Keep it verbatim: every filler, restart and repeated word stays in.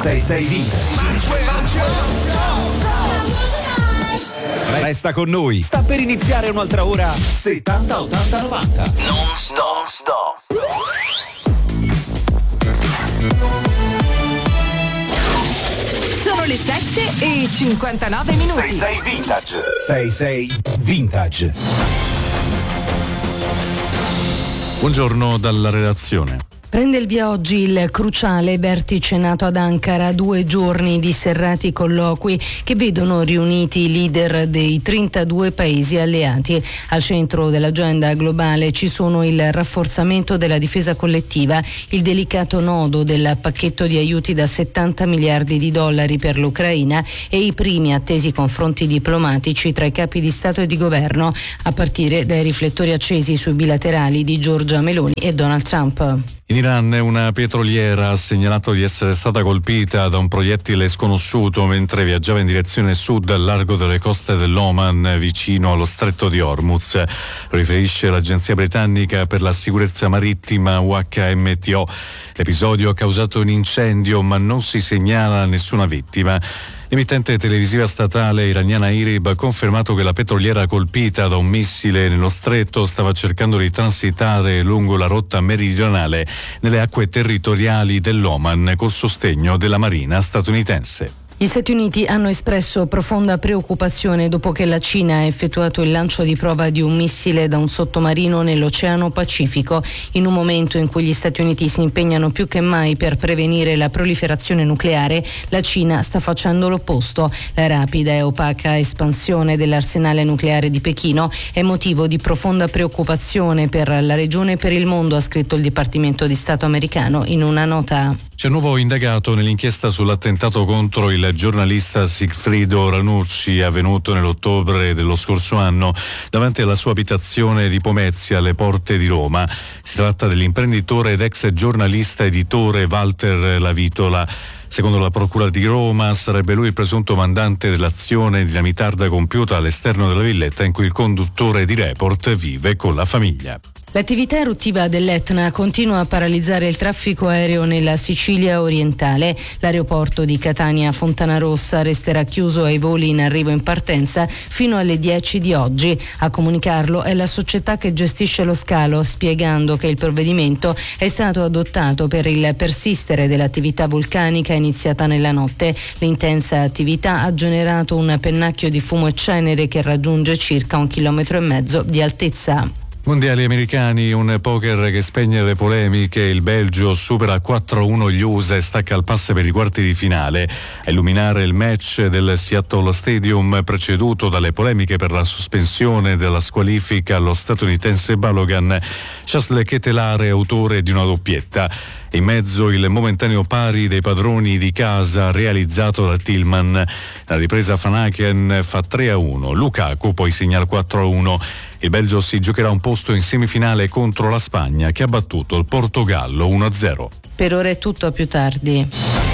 sei sei Vintage. Resta con noi, sta per iniziare un'altra ora settanta ottanta novanta. Non stop, stop. Sono le sette e cinquantanove minuti. sei sei Vintage. sei sei Vintage. Buongiorno dalla redazione. Prende il via oggi il cruciale vertice NATO ad Ankara, due giorni di serrati colloqui che vedono riuniti i leader dei trentadue paesi alleati. Al centro dell'agenda globale ci sono il rafforzamento della difesa collettiva, il delicato nodo del pacchetto di aiuti da settanta miliardi di dollari per l'Ucraina e i primi attesi confronti diplomatici tra i capi di Stato e di governo, a partire dai riflettori accesi sui bilaterali di Giorgia Meloni e Donald Trump. In Iran una petroliera ha segnalato di essere stata colpita da un proiettile sconosciuto mentre viaggiava in direzione sud al largo delle coste dell'Oman vicino allo stretto di Hormuz. Lo riferisce l'agenzia britannica per la sicurezza marittima U H M T O. L'episodio ha causato un incendio ma non si segnala nessuna vittima. L'emittente televisiva statale iraniana IRIB ha confermato che la petroliera colpita da un missile nello stretto stava cercando di transitare lungo la rotta meridionale nelle acque territoriali dell'Oman col sostegno della marina statunitense. Gli Stati Uniti hanno espresso profonda preoccupazione dopo che la Cina ha effettuato il lancio di prova di un missile da un sottomarino nell'Oceano Pacifico. In un momento in cui gli Stati Uniti si impegnano più che mai per prevenire la proliferazione nucleare, la Cina sta facendo l'opposto. La rapida e opaca espansione dell'arsenale nucleare di Pechino è motivo di profonda preoccupazione per la regione e per il mondo, ha scritto il Dipartimento di Stato americano in una nota. C'è un nuovo indagato nell'inchiesta sull'attentato contro il giornalista Sigfrido Ranucci avvenuto nell'ottobre dello scorso anno davanti alla sua abitazione di Pomezia alle porte di Roma. Si tratta dell'imprenditore ed ex giornalista editore Walter Lavitola. Secondo la Procura di Roma sarebbe lui il presunto mandante dell'azione dinamitarda compiuta all'esterno della villetta in cui il conduttore di Report vive con la famiglia. L'attività eruttiva dell'Etna continua a paralizzare il traffico aereo nella Sicilia orientale. L'aeroporto di Catania Fontanarossa resterà chiuso ai voli in arrivo e in partenza fino alle dieci di oggi. A comunicarlo è la società che gestisce lo scalo, spiegando che il provvedimento è stato adottato per il persistere dell'attività vulcanica iniziata nella notte. L'intensa attività ha generato un pennacchio di fumo e cenere che raggiunge circa un chilometro e mezzo di altezza. Mondiali americani, un poker che spegne le polemiche. Il Belgio supera quattro a uno gli U S A e stacca al pass per i quarti di finale. A illuminare il match del Seattle Stadium, preceduto dalle polemiche per la sospensione della squalifica allo statunitense Balogan, Shasle Ketelare, autore di una doppietta. In mezzo il momentaneo pari dei padroni di casa realizzato da Tillman. La ripresa Van Aken fa tre a uno. Lukaku poi segna il quattro a uno. Il Belgio si giocherà un posto in semifinale contro la Spagna che ha battuto il Portogallo uno a zero. Per ora è tutto, a più tardi.